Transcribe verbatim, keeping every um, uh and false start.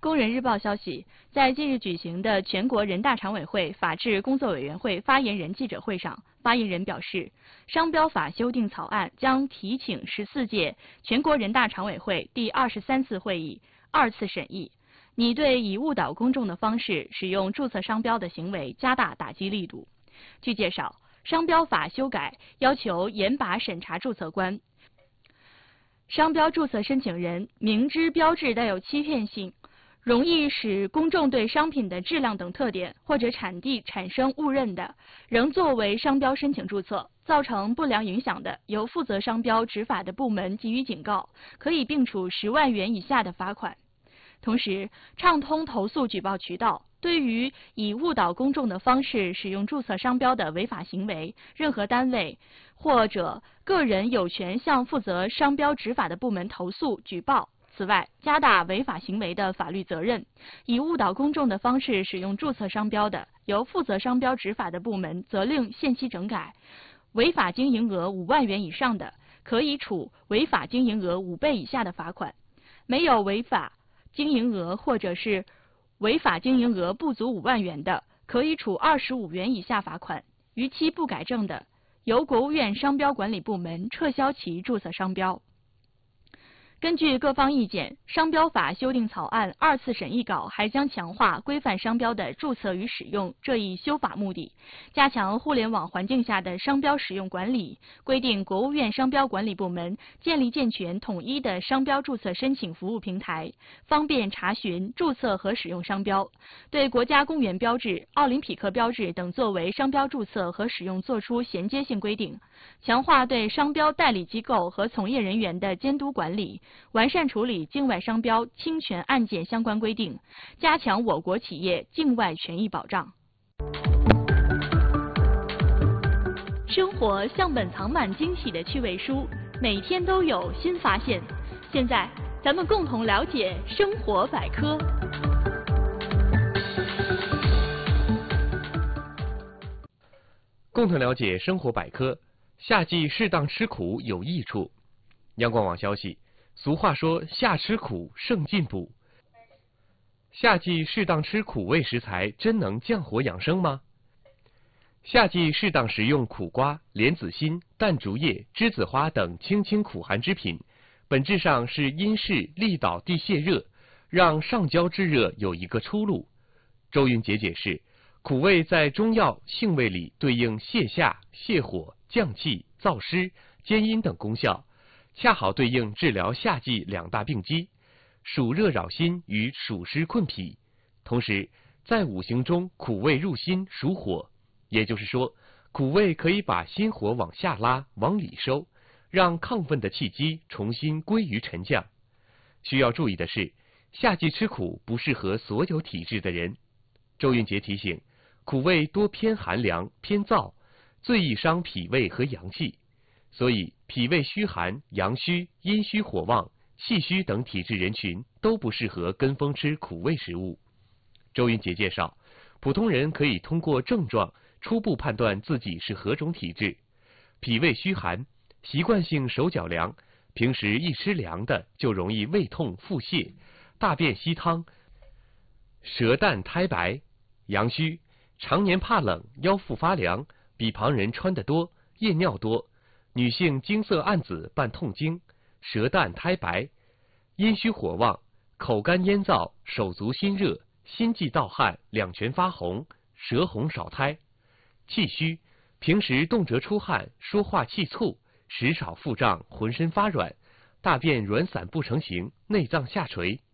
工人日报消息，在近日举行的全国人大常委会法制工作委员会发言人记者会上，发言人表示，商标法修订草案将提请十四届全国人大常委会第二十三次会议二次审议，拟对以误导公众的方式使用注册商标的行为加大打击力度。据介绍，商标法修改要求严把审查注册关。商标注册申请人明知标志带有欺骗性，容易使公众对商品的质量等特点或者产地产生误认的，仍作为商标申请注册，造成不良影响的，由负责商标执法的部门给予警告，可以并处十万元以下的罚款。同时，畅通投诉举报渠道，对于以误导公众的方式使用注册商标的违法行为，任何单位或者个人有权向负责商标执法的部门投诉举报。此外，加大违法行为的法律责任，以误导公众的方式使用注册商标的，由负责商标执法的部门责令限期整改；违法经营额五万元以上的，可以处违法经营额五倍以下的罚款；没有违法经营额或者是违法经营额不足五万元的，可以处二十五元以下罚款；逾期不改正的，由国务院商标管理部门撤销其注册商标。根据各方意见，商标法修订草案二次审议稿还将强化规范商标的注册与使用这一修法目的，加强互联网环境下的商标使用管理，规定国务院商标管理部门建立健全统一的商标注册申请服务平台，方便查询、注册和使用商标，对国家公园标志、奥林匹克标志等作为商标注册和使用作出衔接性规定，强化对商标代理机构和从业人员的监督管理，完善处理境外商标侵权案件相关规定，加强我国企业境外权益保障。生活像本藏满惊喜的趣味书，每天都有新发现。现在，咱们共同了解生活百科。 共同了解生活百科。夏季适当吃苦有益处。央广网消息。俗话说，夏吃苦胜进补。夏季适当吃苦味食材，真能降火养生吗？夏季适当食用苦瓜、莲子心、淡竹叶、栀子花等清清苦寒之品，本质上是因势利导地泄热，让上焦之热有一个出路。周云杰解释，苦味在中药性味里对应泻下、泻火、降气、燥湿、兼阴等功效。恰好对应治疗夏季两大病机，暑热扰心与暑湿困脾。同时，在五行中苦味入心属火，也就是说，苦味可以把心火往下拉、往里收，让亢奋的气机重新归于沉降。需要注意的是，夏季吃苦不适合所有体质的人。周云杰提醒，苦味多偏寒凉、偏燥，最易伤脾胃和阳气。所以，脾胃虚寒、阳虚、阴虚火旺、气虚等体质人群都不适合跟风吃苦味食物。周云杰介绍，普通人可以通过症状初步判断自己是何种体质。脾胃虚寒，习惯性手脚凉，平时一吃凉的就容易胃痛、腹泻，大便稀汤，舌淡苔白。阳虚，常年怕冷，腰腹发凉，比旁人穿得多，夜尿多。女性经色暗紫伴痛经，舌淡苔白。阴虚火旺，口干咽燥，手足心热，心悸盗汗，两拳发红，舌红少苔。气虚，平时动辄出汗，说话气促，食少腹胀，浑身发软，大便软散不成形，内脏下垂。